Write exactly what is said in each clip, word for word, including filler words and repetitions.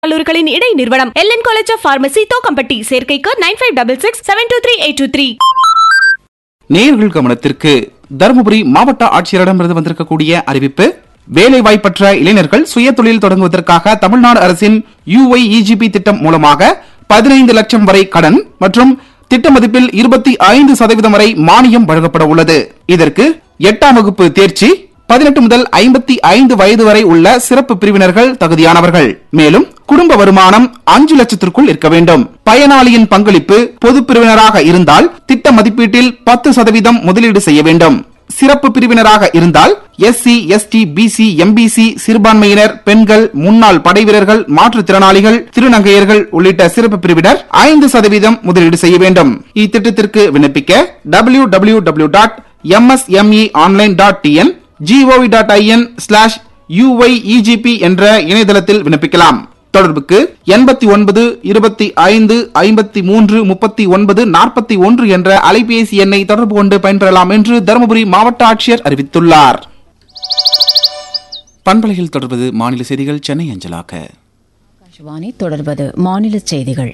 கல்லூரிகளின் இடை நிறுவனம் LN college of pharmacy Thokkampatti. சேர்க்கைக்கு nine five double six seven two three eight two three. நேயர்கள் கவனத்திற்கு தருமபுரி மாவட்ட ஆட்சியரிடமிருந்து வந்திருக்கக்கூடிய அறிவிப்பு. வேலை வாய்ப்பற்ற இளைஞர்கள் சுய தொழில் தொடங்குவதற்காக தமிழ்நாடு அரசின் யுஐஇஜிபி திட்டம் மூலமாக பதினைந்து லட்சம் வரை கடன் மற்றும் திட்ட மதிப்பில் இருபத்தி ஐந்து சதவீதம் வரை மானியம் வழங்கப்பட உள்ளது. இதற்கு எட்டாம் வகுப்பு தேர்ச்சி, பதினெட்டு முதல் ஐம்பத்தி ஐந்து வயது வரை உள்ள சிறப்பு பிரிவினர்கள் தகுதியானவர்கள். மேலும் குடும்ப வருமானம் அஞ்சு லட்சத்திற்குள் இருக்க வேண்டும். பயனாளியின் பங்களிப்பு பொது பிரிவினராக இருந்தால் திட்ட மதிப்பீட்டில் பத்து சதவீதம் முதலீடு செய்ய வேண்டும். சிறப்பு பிரிவினராக இருந்தால் எஸ்சி, எஸ்டி, பிசி, எம்பிசி, சிறுபான்மையினர், பெண்கள், முன்னாள் படைவீரர்கள், மாற்றுத்திறனாளிகள், திருநங்கையர்கள் உள்ளிட்ட சிறப்பு பிரிவினர் ஐந்து சதவீதம் முதலீடு செய்ய வேண்டும். இத்திட்டத்திற்கு விண்ணப்பிக்க W W W dot MSME online dot TN gov dot IN slash யுஐஇஜிபி என்ற இணையதளத்தில் விண்ணப்பிக்கலாம். தொடர்புக்கு எண்பத்தி ஒன்பது இருபத்தி ஐந்து ஐம்பத்தி மூன்று முப்பத்தி ஒன்பது நாற்பத்தி ஒன்று என்ற அலைபேசி எண்ணை தொடர்பு கொண்டு பயன்பெறலாம் என்று தருமபுரி மாவட்ட ஆட்சியர் அறிவித்துள்ளார். பண்பலையில் தொடர்பது மாநில செய்திகள். சென்னை அஞ்சலாக்க ஆகாஷவாணி தொடர்பது மாநில செய்திகள்.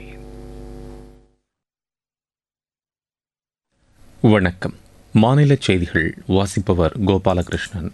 வணக்கம். மாநில செய்திகள் வாசிப்பவர் கோபாலகிருஷ்ணன்.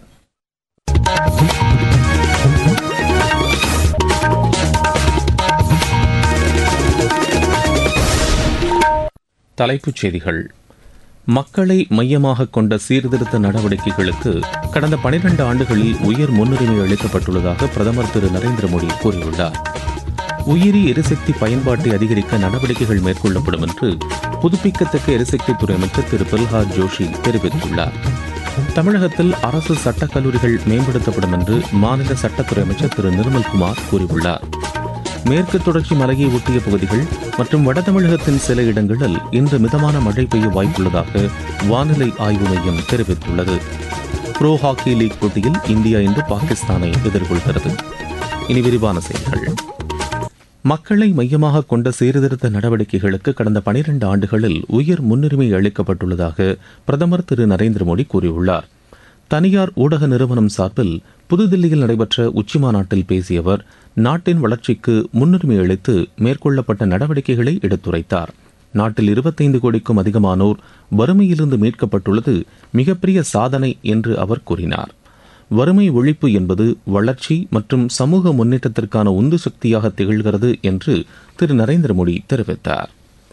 தலைப்புச் செய்திகள். மக்களை மையமாக கொண்ட சீர்திருத்த நடவடிக்கைகளுக்கு கடந்த பனிரண்டு ஆண்டுகளில் உயர் முன்னுரிமை அளிக்கப்பட்டுள்ளதாக பிரதமர் திரு நரேந்திர மோடி கூறியுள்ளார். உயிரி எரிசக்தி பயன்பாட்டை அதிகரிக்க நடவடிக்கைகள் மேற்கொள்ளப்படும் என்று புதுப்பிக்கத்தக்க எரிசக்தித்துறை அமைச்சர் திரு பிரல்ஹாத் ஜோஷி தெரிவித்துள்ளார். தமிழகத்தில் அரசு சட்டக் கல்லூரிகள் மேம்படுத்தப்படும் என்று மாநில சட்டத்துறை அமைச்சர் திரு நிர்மல்குமார் கூறியுள்ளார். மேற்கு தொடர்ச்சி மலையை ஒட்டிய பகுதிகள் மற்றும் வட தமிழகத்தின் சில இடங்களில் இன்று மிதமான மழை பெய்ய வாய்ப்புள்ளதாக வானிலை ஆய்வு மையம் தெரிவித்துள்ளது. புரோ ஹாக்கி லீக் போட்டியில் இந்தியா இன்று பாகிஸ்தானை எதிர்கொள்கிறது. இனி விரிவான செய்திகள். மக்களை மையமாக கொண்ட சீர்திருத்த நடவடிக்கைகளுக்கு கடந்த பனிரண்டு ஆண்டுகளில் உயர் முன்னுரிமை அளிக்கப்பட்டுள்ளதாக பிரதமர் திரு நரேந்திர மோடி கூறியுள்ளார். தனியார் ஊடக நிறுவனம் சார்பில் புதுதில்லியில் நடைபெற்ற உச்சிமாநாட்டில் பேசிய அவர் நாட்டின் வளர்ச்சிக்கு முன்னுரிமை அளித்து மேற்கொள்ளப்பட்ட நடவடிக்கைகளை எடுத்துரைத்தார். நாட்டில் இருபத்தைந்து கோடிக்கும் அதிகமானோர் வறுமையிலிருந்து மீட்கப்பட்டுள்ளது மிகப்பெரிய சாதனை என்று அவர் கூறினார். வறுமை ஒழிப்பு என்பது வளர்ச்சி மற்றும் சமூக முன்னேற்றத்திற்கான உந்து சக்தியாக திகழ்கிறது என்று திரு நரேந்திர மோடி தெரிவித்தார்.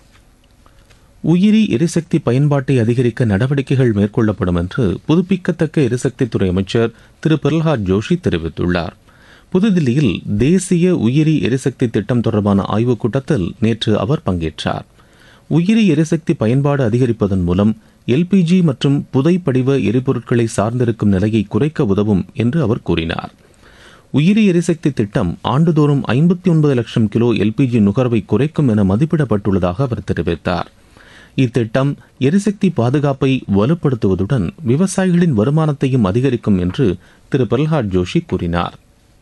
உயிரி எரிசக்தி பயன்பாட்டை அதிகரிக்க நடவடிக்கைகள் மேற்கொள்ளப்படும் என்று புதுப்பிக்கத்தக்க எரிசக்தித்துறை அமைச்சர் திரு பிரல்ஹாத் ஜோஷி தெரிவித்துள்ளார். புதுதில்லியில் தேசிய உயிரி எரிசக்தி திட்டம் தொடர்பான ஆய்வுக் கூட்டத்தில் நேற்று அவர் பங்கேற்றார். உயிரி எரிசக்தி பயன்பாடு அதிகரிப்பதன் மூலம் எல்பிஜி மற்றும் புதைப்படிவ எரிபொருட்களை சார்ந்திருக்கும் நிலையை குறைக்க உதவும் என்று அவர் கூறினார். உயிரி எரிசக்தி திட்டம் ஆண்டுதோறும் ஐம்பத்தி ஒன்பது லட்சம் கிலோ எல்பிஜி நுகர்வை குறைக்கும் என மதிப்பிடப்பட்டுள்ளதாக அவர் தெரிவித்தார். இத்திட்டம் எரிசக்தி பாதுகாப்பை வலுப்படுத்துவதுடன் விவசாயிகளின் வருமானத்தையும் அதிகரிக்கும் என்று திரு பிரல்ஹாத் ஜோஷி கூறினார்.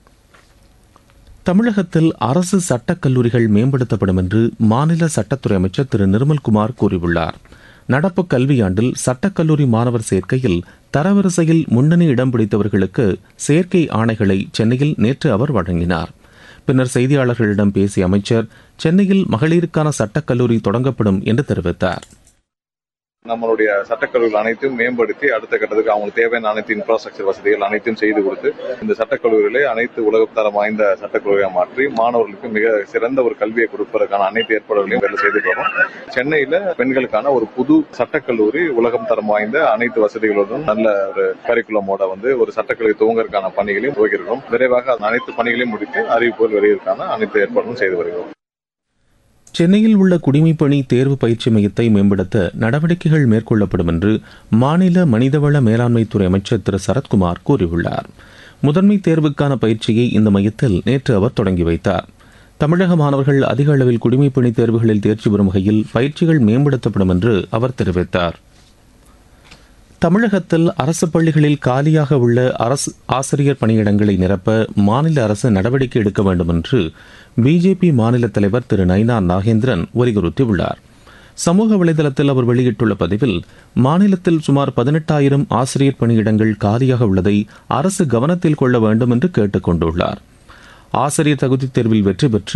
தமிழகத்தில் அரசு சட்டக் கல்லூரிகள் மேம்படுத்தப்படும் என்று மாநில சட்டத்துறை அமைச்சர் திரு நிர்மல்குமார் கூறியுள்ளார். நடப்பு கல்வியாண்டில் சட்டக்கல்லூரி மாணவர் சேர்க்கையில் தரவரிசையில் முன்னணி இடம் பிடித்தவர்களுக்கு சேர்க்கை ஆணைகளை சென்னையில் நேற்று அவர் வழங்கினார். பின்னர் செய்தியாளர்களிடம் பேசிய அமைச்சர் சென்னையில் மகளிருக்கான சட்டக்கல்லூரி தொடங்கப்படும் என்று தெரிவித்தார். நம்மளுடைய சட்டக்கல்லூரிகள் அனைத்தையும் மேம்படுத்தி அடுத்த கட்டத்துக்கு அவங்களுக்கு தேவையான அனைத்து இன்ஃப்ராஸ்ட்ரக்சர் வசதிகள் அனைத்தையும் செய்து கொடுத்து இந்த சட்டக்கல்லூரிகளை அனைத்து உலகத்தரம் வாய்ந்த சட்டக்கல்லூரியாக மாற்றி மாணவர்களுக்கு மிக சிறந்த ஒரு கல்வியை கொடுப்பதற்கான அனைத்து ஏற்பாடுகளையும் வேலை செய்துட்டு வரோம். சென்னையில பெண்களுக்கான ஒரு புது சட்டக்கல்லூரி உலகம் தரம் வாய்ந்த அனைத்து வசதிகளுடன் நல்ல ஒரு கரிக்குலமோட வந்து ஒரு சட்டக்கல்லூரி துவங்கறதுக்கான பணிகளையும் துவங்கியிருக்கிறோம். விரைவாக அனைத்து பணிகளையும் முடித்து அறிவிப்புகள் வெளியிற்கான அனைத்து ஏற்பாடுகளும் செய்து வருகிறோம். சென்னையில் உள்ள குடிமைப்பணி தேர்வு பயிற்சி மையத்தை மேம்படுத்த நடவடிக்கைகள் மேற்கொள்ளப்படும் என்று மாநில மனிதவள மேலாண்மைத்துறை அமைச்சர் திரு சரத்குமார் கூறியுள்ளார். முதன்மை தேர்வுக்கான பயிற்சியை இந்த மையத்தில் நேற்று அவர் தொடங்கி வைத்தார். தமிழக மாணவர்கள் அதிக அளவில் குடிமைப்பணி தேர்வுகளில் தேர்ச்சி பெறும் வகையில் பயிற்சிகள் மேம்படுத்தப்படும் என்று அவர் தெரிவித்தார். தமிழகத்தில் அரசு பள்ளிகளில் காலியாக உள்ள அரசு ஆசிரியர் பணியிடங்களை நிரப்ப மாநில அரசு நடவடிக்கை எடுக்க வேண்டும் என்று பிஜேபி மாநில தலைவர் திரு நயினா நாகேந்திரன் வலியுறுத்தியுள்ளார். சமூக வலைதளத்தில் அவர் வெளியிட்டுள்ள பதிவில் மாநிலத்தில் சுமார் பதினெட்டாயிரம் ஆசிரியர் பணியிடங்கள் காலியாக உள்ளதை அரசு கவனத்தில் கொள்ள வேண்டும் என்று கேட்டுக் கொண்டுள்ளார். ஆசிரியர் தகுதித் தேர்வில் வெற்றி பெற்று